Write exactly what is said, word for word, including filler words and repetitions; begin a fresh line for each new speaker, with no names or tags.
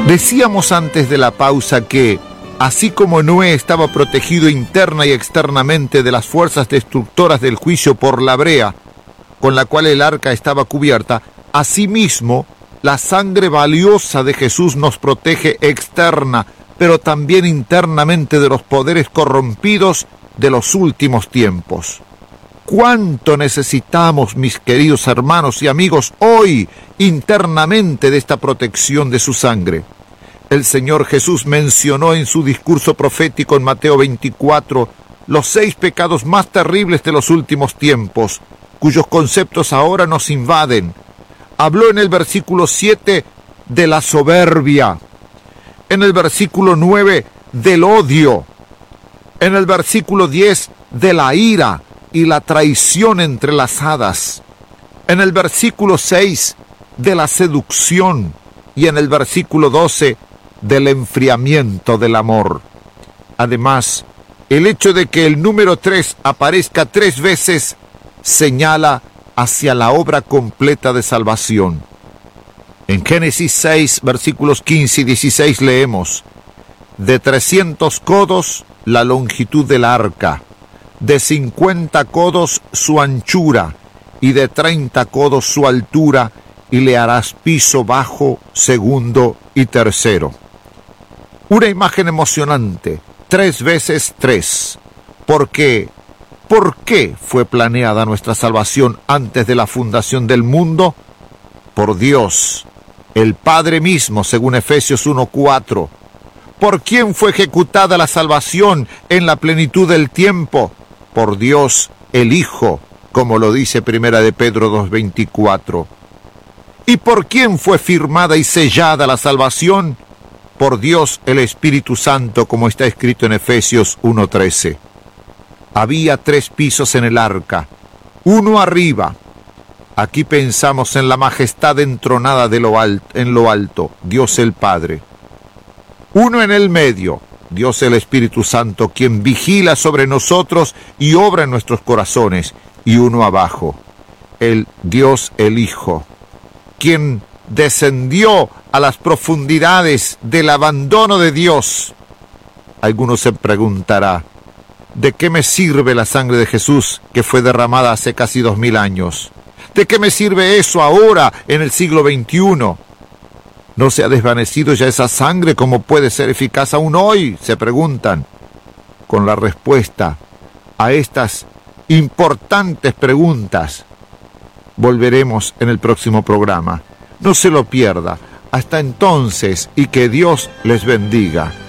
Decíamos antes de la pausa que, así como Noé estaba protegido interna y externamente de las fuerzas destructoras del juicio por la brea, con la cual el arca estaba cubierta, asimismo, la sangre valiosa de Jesús nos protege externa, pero también internamente de los poderes corrompidos de los últimos tiempos. ¿Cuánto necesitamos, mis queridos hermanos y amigos, hoy internamente de esta protección de su sangre? El Señor Jesús mencionó en su discurso profético en Mateo veinticuatro los seis pecados más terribles de los últimos tiempos, cuyos conceptos ahora nos invaden. Habló en el versículo siete de la soberbia, en el versículo nueve del odio, en el versículo diez de la ira y la traición entrelazadas, en el versículo seis de la seducción y en el versículo doce del enfriamiento del amor. Además, el hecho de que el número tres aparezca tres veces señala hacia la obra completa de salvación. En Génesis seis, versículos quince y dieciséis leemos: de trescientos codos la longitud del arca, de cincuenta codos su anchura, y de treinta codos su altura, y le harás piso bajo, segundo y tercero. Una imagen emocionante, tres veces tres, porque ¿por qué fue planeada nuestra salvación antes de la fundación del mundo? Por Dios, el Padre mismo, según Efesios uno cuatro. ¿Por quién fue ejecutada la salvación en la plenitud del tiempo? Por Dios, el Hijo, como lo dice Primera de Pedro dos veinticuatro. ¿Y por quién fue firmada y sellada la salvación? Por Dios, el Espíritu Santo, como está escrito en Efesios uno trece. Había tres pisos en el arca, uno arriba. Aquí pensamos en la majestad entronada de lo alto, en lo alto, Dios el Padre. Uno en el medio, Dios el Espíritu Santo, quien vigila sobre nosotros y obra en nuestros corazones. Y uno abajo, el Dios el Hijo, quien descendió a las profundidades del abandono de Dios. Alguno se preguntará, ¿de qué me sirve la sangre de Jesús que fue derramada hace casi dos mil años? ¿De qué me sirve eso ahora en el siglo veintiuno? ¿No se ha desvanecido ya esa sangre? ¿Cómo puede ser eficaz aún hoy?, se preguntan. Con la respuesta a estas importantes preguntas volveremos en el próximo programa. No se lo pierda. Hasta entonces, y que Dios les bendiga.